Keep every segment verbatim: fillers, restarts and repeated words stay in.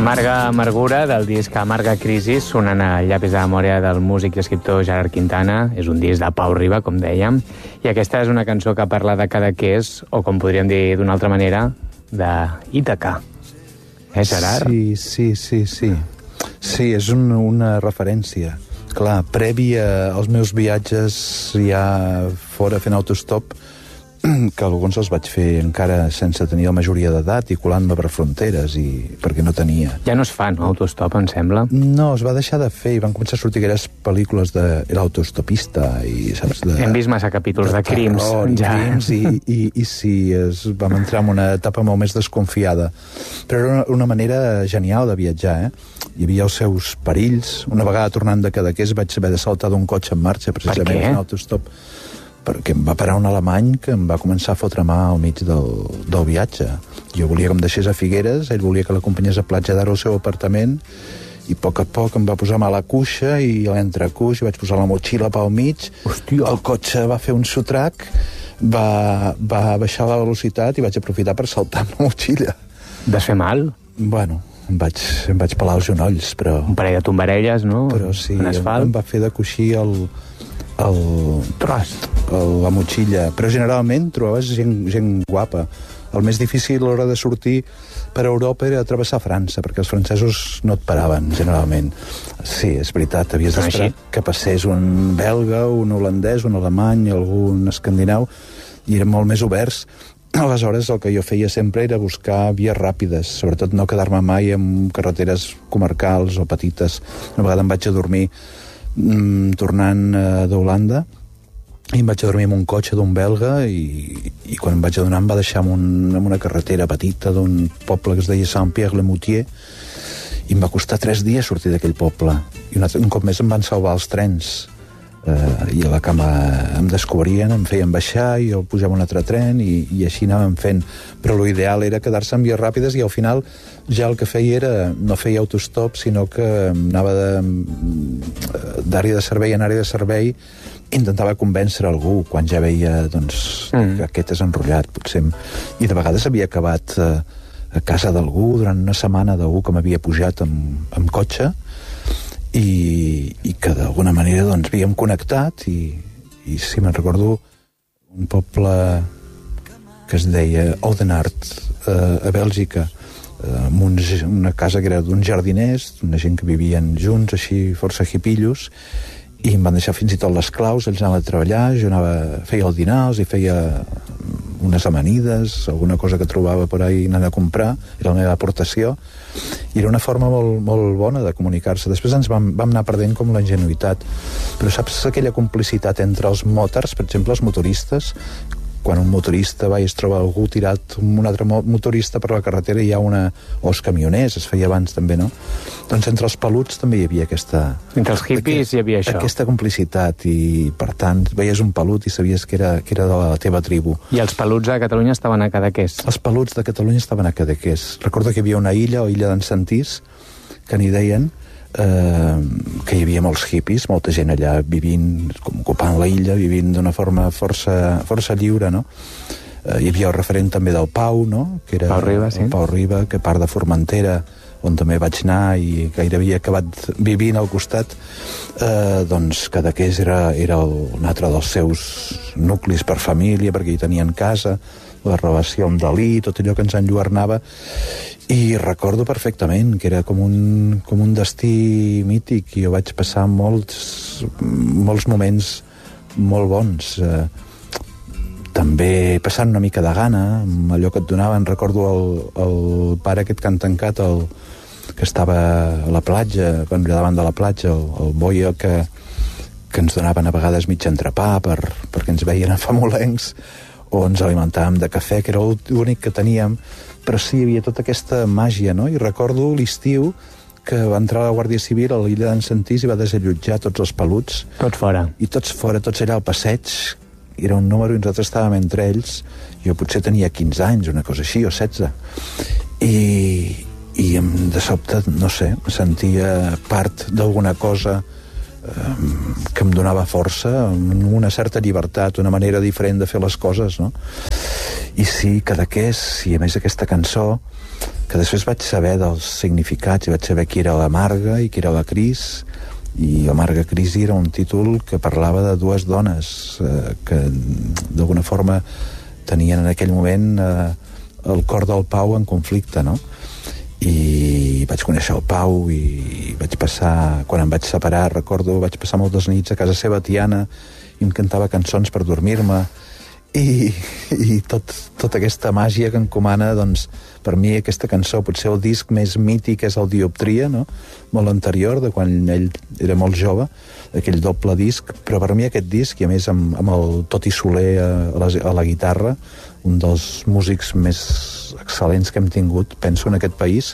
Amarga Amargura, del disc Amarga Crisi, sonant a Llapis de memòria del músic i escriptor Gerard Quintana. És un disc de Pau Riba, com dèiem, i aquesta és una cançó que parla de Cadaqués, o com podríem dir d'una altra manera, de Ítaca. Eh, Gerard? Sí, sí, sí, sí. Sí, és un, una referència. Clar, prèvia als meus viatges ja fora fent autostop, que alguns els vaig fer encara sense tenir la majoria d'edat i colant-me per fronteres, i perquè no tenia. Ja no es fa, no, autostop, em sembla? No, es va deixar de fer i van començar a sortir aquelles pel·lícules de l'autostopista i, saps, de... Hem vist massa capítols de, de crims. Terror, ja. crims i, i, i sí, es, vam entrar en una etapa molt més desconfiada. Però era una, una manera genial de viatjar, eh? Hi havia els seus perills. Una vegada tornant de Cadaqués vaig haver de saltar d'un cotxe en marxa, precisament en autostop, perquè em va parar un alemany que em va començar a fotre mà al mig del, del viatge. Jo volia que em deixés a Figueres, ell volia que l'acompanyés a Platja d'Aro al seu apartament, i a poc a poc em va posar mà a la cuixa i a l'entrecuix, i vaig posar la motxilla pel mig. Hòstia. El cotxe va fer un sotrac, va, va baixar la velocitat i vaig aprofitar per saltar amb la motxilla. Vas fer mal? Bueno, em vaig, em vaig pelar els genolls, però... Un parell de tombarelles, no? Però sí, en asfalt. Em va fer de coixí el... el tros, el, la motxilla, però generalment trobaves gent, gent guapa. El més difícil a l'hora de sortir per Europa era travessar França, perquè els francesos no et paraven, generalment. Sí, és veritat, havies d'esperar que passés un belga, un holandès, un alemany, algun escandinau, i eren molt més oberts. Aleshores, el que jo feia sempre era buscar vies ràpides, sobretot no quedar-me mai en carreteres comarcals o petites. Una vegada em vaig a dormir mm, tornant uh, d'Holanda, i em vaig a dormir en un cotxe d'un belga, i, i quan em vaig adonar em va deixar en, un, en una carretera petita d'un poble que es deia Saint-Pierre-le-Moutier, i em va costar tres dies sortir d'aquell poble. I un, altre, un cop més em van salvar els trens. Uh, i a la cama em descobrien, em feien baixar, i jo pujava un altre tren, i, i així anàvem fent. Però l'ideal era quedar-se en vies ràpides, i al final ja el que feia era, no feia autostop, sinó que anava d'àrea de servei en àrea de servei, intentava convèncer algú quan ja veia, doncs, mm. que aquest és enrotllat, potser. I de vegades havia acabat uh, a casa d'algú durant una setmana, d'algú que m'havia pujat amb, amb cotxe, i, i que d'alguna manera doncs havíem connectat, i, i sí, me'n recordo un poble que es deia Oudenaarde, eh, a Bèlgica, eh, amb uns, una casa que era d'uns jardiners, una gent que vivien junts, així força hipillos, i em van deixar fins i tot les claus, ells anaven a treballar, jo anava, feia el dinar, els hi feia unes amanides, alguna cosa que trobava per ahí anant a comprar, era la meva aportació, i era una forma molt, molt bona de comunicar-se. Després ens vam, vam anar perdent com la ingenuïtat, però saps aquella complicitat entre els motors, per exemple, els motoristes, quan un motorista va i es troba algú tirat, un altre motorista per la carretera, hi ha una... o els camioners, es feia abans també, no? Doncs entre els peluts també hi havia aquesta... Entre els hippies aquest, hi havia això. Aquesta complicitat, i per tant veies un pelut i sabies que era, que era de la teva tribu. I els peluts de Catalunya estaven a Cadaqués? Els peluts de Catalunya estaven a Cadaqués. Recordo que hi havia una illa, o illa d'en Santís, que n'hi deien, eh, que hi havia molts hippies, molta gent allà vivint, com ocupant la illa, vivint d'una forma força, força lliure, no? Eh, hi havia el referent també del Pau, no? Que era Pau Riba, sí. El Pau Riba, que part de Formentera, on també vaig anar i gairebé havia acabat vivint al costat, eh, doncs Cadaqués era, era el, un altre dels seus nuclis per família, perquè hi tenien casa, la relació amb Dalí, tot allò que ens enlluernava, i recordo perfectament que era com un, com un destí mític, i jo vaig passar molts, molts moments molt bons, eh, també passant una mica de gana amb allò que et donaven. Recordo el, el pare aquest que han tancat, el, que estava a la platja, davant de la platja, el, el boia que, que ens donaven a vegades mig entrepà per, perquè ens veien famolencs, o ens alimentàvem de cafè, que era l'únic que teníem, però sí, hi havia tota aquesta màgia, no? I recordo l'estiu que va entrar la Guàrdia Civil a l'illa d'en Santís i va desallotjar tots els peluts. Tots fora. I tots fora, tots allà al passeig. Era un número i nosaltres estàvem entre ells. Jo potser tenia quinze anys, una cosa així, o setze. I, i de sobte, no sé, em sentia part d'alguna cosa que em donava força, una certa llibertat, una manera diferent de fer les coses, no? I sí, Cadaqués, i a més aquesta cançó, que després vaig saber dels significats i vaig saber qui era la Marga i qui era la Cris, i la Marga Crisi era un títol que parlava de dues dones eh, que d'alguna forma tenien en aquell moment eh, el cor del Pau en conflicte, no? I vaig conèixer el Pau i vaig passar, quan em vaig separar, recordo, vaig passar moltes nits a casa seva, Tiana, i em cantava cançons per dormir-me, i, i tot, tota aquesta màgia que encomana, doncs, per mi aquesta cançó, potser el disc més mític és el Dioptria, no? Molt anterior, de quan ell era molt jove, aquell doble disc, però per mi aquest disc, i a més amb, amb el Toti Soler a la, a la guitarra, un dels músics més excel·lents que hem tingut, penso, en aquest país,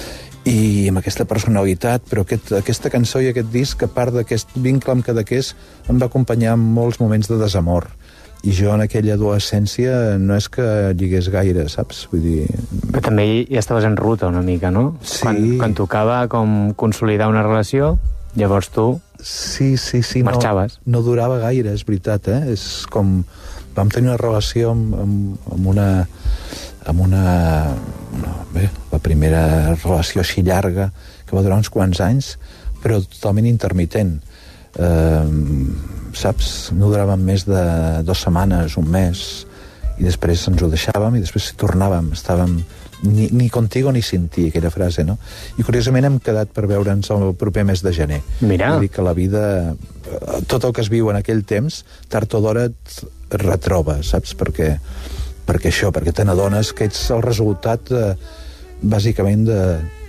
i amb aquesta personalitat, però aquest, aquesta cançó i aquest disc, a part d'aquest vincle amb Cadaqués, em va acompanyar en molts moments de desamor. I jo en aquella adolescència no és que lligués gaire, saps? Vull dir... Però també ja estaves en ruta una mica, no? Sí. Quan, quan tocava com consolidar una relació, llavors tu sí, sí, sí, marxaves. No, no durava gaire, és veritat, eh? És com... Vam tenir una relació amb, amb, amb una... amb una... No, bé, la primera relació així llarga, que va durar uns quants anys, però totalment intermitent. Eh... saps? No duràvem més de dues setmanes, un mes, i després ens ho deixàvem i després tornàvem, estàvem ni, ni contigo ni sin ti, aquella frase, no? I curiosament hem quedat per veure'ns el proper mes de gener. Mira. Vull dir que la vida, tot el que es viu en aquell temps, tard o d'hora et retroba, saps? Perquè, perquè això, perquè te n'adones que ets el resultat de, bàsicament de,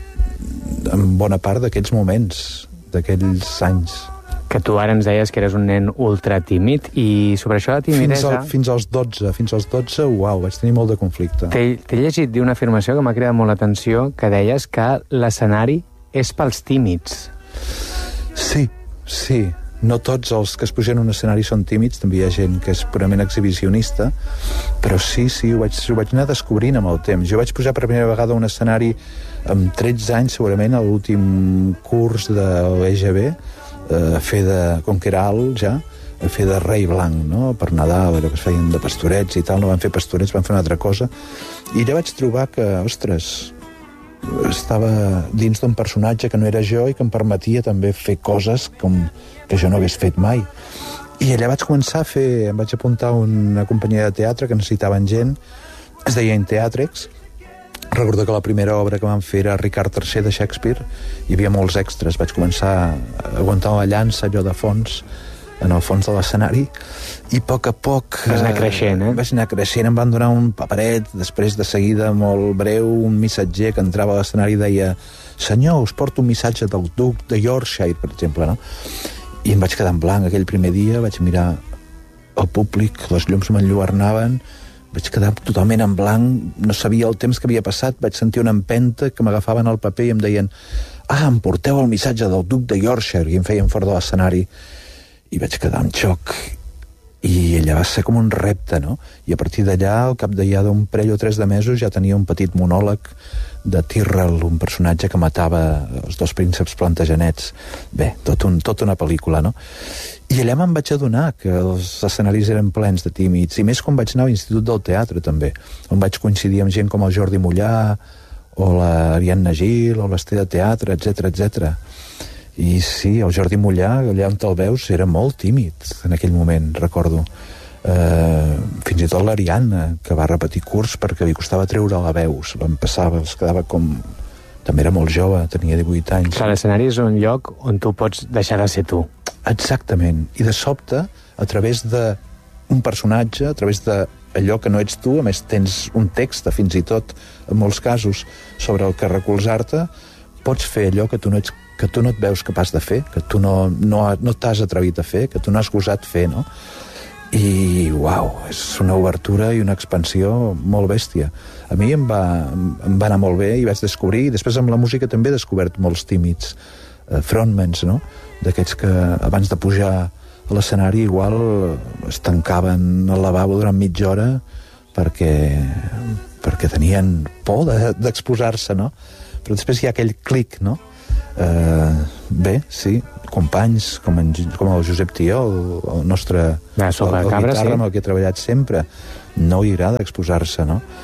en bona part d'aquells moments, d'aquells anys. Que tu ara ens deies que eres un nen ultra tímid, i sobre això de timidesa... Fins, al, fins als dotze, fins als dotze, uau, vaig tenir molt de conflicte. T'he llegit dir una afirmació que m'ha cridat molt l'atenció, que deies que l'escenari és pels tímids. Sí, sí. No tots els que es pugen a un escenari són tímids, també hi ha gent que és purament exhibicionista, però sí, sí, ho vaig, ho vaig anar descobrint amb el temps. Jo vaig pujar per primera vegada a un escenari amb tretze anys, segurament, a l'últim curs de l'E G B, a fer de, com que era alt ja, a fer de rei blanc, no? Per Nadal, allò que es feien de pastorets i tal, no van fer pastorets, van fer una altra cosa, i allà vaig trobar que, ostres, estava dins d'un personatge que no era jo i que em permetia també fer coses com que jo no hagués fet mai. I allà vaig començar a fer, em vaig apuntar a una companyia de teatre que necessitaven gent, es deia Inteatrex. Recordo que la primera obra que vam fer era Ricard tercer de Shakespeare, hi havia molts extras, vaig començar a aguantar la llança, allò de fons, en el fons de l'escenari, i a poc a poc... Vas anar creixent, eh? Vaig anar creixent, em van donar un paperet, després de seguida, molt breu, un missatger que entrava a l'escenari i deia: senyor, us porto un missatge del duc de Yorkshire, per exemple, no? I em vaig quedar en blanc aquell primer dia, vaig mirar el públic, les llums m'enlluernaven, vaig quedar totalment en blanc, no sabia el temps que havia passat, vaig sentir una empenta que m'agafaven al paper i em deien: ah, em porteu el missatge del duc de Yorkshire, i em feien fora de l'escenari, i vaig quedar en xoc, i allà va ser com un repte, no? I a partir d'allà, al cap de ja d'un parell o tres de mesos, ja tenia un petit monòleg de Tyrrell, un personatge que matava els dos prínceps plantagenets. Bé, tot un, tot una pel·lícula, no? I allà me'n vaig adonar que els escenaris eren plens de tímids, i més quan vaig anar a l'Institut del Teatre, també, on vaig coincidir amb gent com el Jordi Mollà, o l'Ariadna Gil, o l'Esther de Teatre, etcètera, etcètera. I sí, el Jordi Mollà, allà on te'l veus, era molt tímid en aquell moment, recordo. Eh, fins i tot l'Ariadna, que va repetir curs perquè li costava treure la veu, se l'empassava, es quedava com... També era molt jove, tenia divuit anys. Clar, l'escenari és un lloc on tu pots deixar de ser tu. Exactament. I de sobte, a través d'un personatge, a través d'allò que no ets tu, a més tens un text, fins i tot, en molts casos, sobre el que recolzar-te, pots fer allò que tu no ets, que tu no et veus capaç de fer, que tu no, no, no t'has atrevit a fer, que tu no has gosat fer, no? I, uau, és una obertura i una expansió molt bèstia. A mi em va, em va anar molt bé i vaig descobrir, i després amb la música també he descobert molts tímids eh, frontmans, no? D'aquests que abans de pujar a l'escenari igual es tancaven al lavabo durant mitja hora perquè, perquè tenien por d'exposar-se, no? Però després hi ha aquell clic, no? Eh, bé, sí, companys com, en, com el Josep Tió, el, el nostre la sopa el, el de cabra, guitarra, sí, amb el que he treballat sempre, no li agrada exposar-se, no?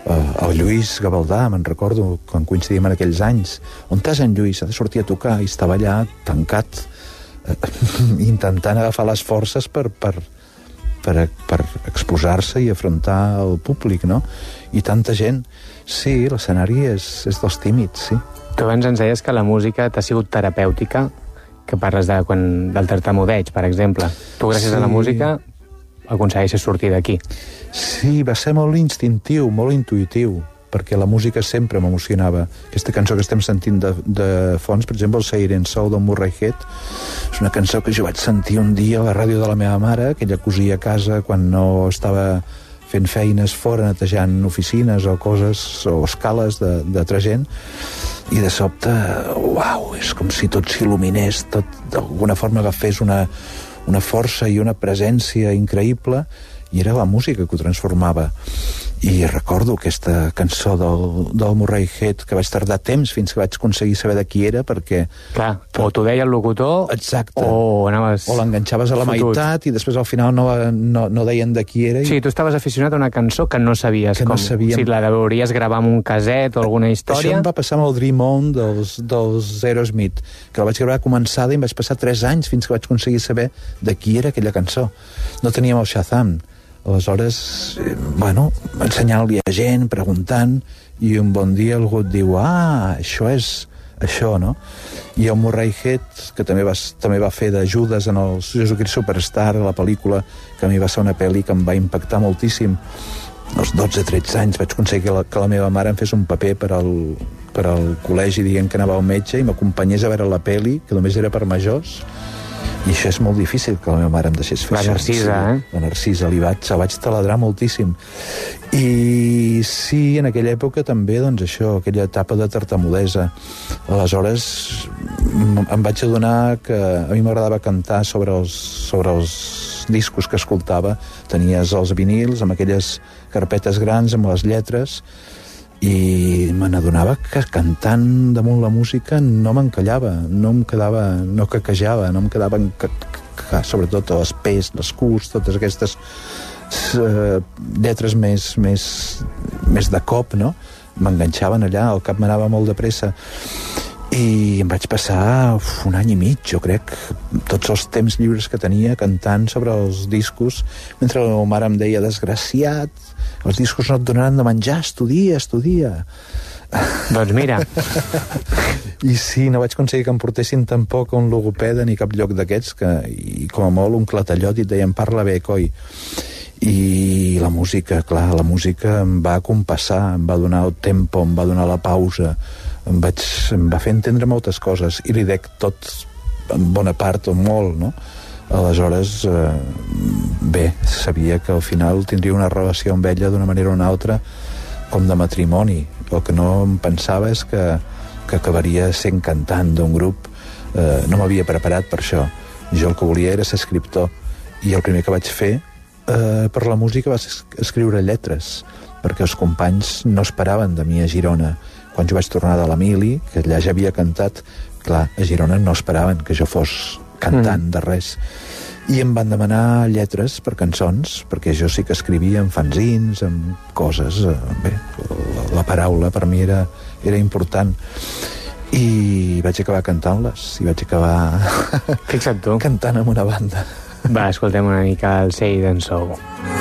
Uh, el Lluís Gavaldà, me'n recordo, quan coincidíem en aquells anys. On estàs, en Lluís? Ha de sortir a tocar. I estava allà, tancat, uh, intentant agafar les forces per, per, per, per exposar-se i afrontar el públic, no? I tanta gent. Sí, l'escenari és, és dels tímids, sí. Tu abans ens deies que la música t'ha sigut terapèutica, que parles de, quan, del tartamudeig, per exemple. Tu, gràcies sí. a la música, aconsegueixes sortir d'aquí. Sí, va ser molt instintiu, molt intuïtiu, perquè la música sempre m'emocionava. Aquesta cançó que estem sentint de, de fons, per exemple, el Siren Soul del Murray Head, és una cançó que jo vaig sentir un dia a la ràdio de la meva mare, que ella cosia a casa quan no estava fent feines fora, netejant oficines o coses, o escales d'altra gent, i de sobte, uau, és com si tot s'il·luminés, tot d'alguna forma agafés una, una força i una presència increïble, i era la música que ho transformava. I recordo aquesta cançó del, del Murray Head, que vaig tardar temps fins que vaig aconseguir saber de qui era, perquè... Clar, per... o t'ho deia el locutor, exacte. o anaves... O l'enganxaves a la fotut. Meitat i després al final no, no, no deien de qui era. I... Sí, tu estaves aficionat a una cançó que no sabies que com... No sabíem... Si la hauries gravar amb un caset o alguna història... Això em va passar amb el Dream On dels, dels Aerosmith, que la vaig gravar començada i em vaig passar tres anys fins que vaig aconseguir saber de qui era aquella cançó. No teníem el Shazam. Aleshores, eh, bueno, ensenyant-li a gent, preguntant, i un bon dia algú et diu, ah, això és això, no? I el Murray Head, que també va, també va fer de Judas en el Jesucrist Superstar, la pel·lícula, que a mi va ser una pel·li que em va impactar moltíssim. Als dotze tretze anys vaig aconseguir que la, que la meva mare em fes un paper per al, per al col·legi dient que anava al metge i m'acompanyés a veure la pel·li, que només era per majors. I això és molt difícil, que la meva mare em deixés fer la això. Narcisa, sí, eh? La Narcisa, li vaig, vaig taladrar moltíssim. I sí, en aquella època també, doncs això, aquella etapa de tartamudesa. Aleshores, em vaig adonar que a mi m'agradava cantar sobre els, sobre els discos que escoltava. Tenies els vinils amb aquelles carpetes grans, amb les lletres, i me n'adonava que cantant damunt la música no m'encallava, no em quedava, no caquejava, no em quedaven ca, ca, sobretot els P's, les Q's, totes aquestes uh, lletres més, més, més de cop, no? M'enganxaven allà, el cap m'anava molt de pressa. I em vaig passar uf, un any i mig, jo crec, tots els temps lliures que tenia cantant sobre els discos, mentre la meva mare em deia, desgraciat, els discos no et donaran de menjar, estudia, estudia. Doncs mira. I sí, no vaig aconseguir que em portessin tampoc a un logopeda ni cap lloc d'aquests, que, i com a molt un clatallot, i et deien, parla bé, coi. I la música, clar, la música em va compassar, em va donar el tempo, em va donar la pausa, em, vaig, em va fer entendre moltes coses, i li dec tot, en bona part o molt, no? Aleshores, eh, bé, sabia que al final tindria una relació amb ella d'una manera o una altra com de matrimoni. El que no em pensava és que, que acabaria sent cantant d'un grup. Eh, no m'havia preparat per això. Jo el que volia era ser escriptor, i el primer que vaig fer eh, per la música va ser escriure lletres, perquè els companys no esperaven de mi a Girona. Quan jo vaig tornar de la Mili, que allà ja havia cantat, clar, a Girona no esperaven que jo fos cantant mm. de res, i em van demanar lletres per cançons, perquè jo sí que escrivia en fanzins, en coses, bé, la, la paraula per mi era, era important, i vaig acabar cantant-les, i vaig acabar Fixa't tu. cantant amb una banda. Va, escoltem una mica el Say Then So.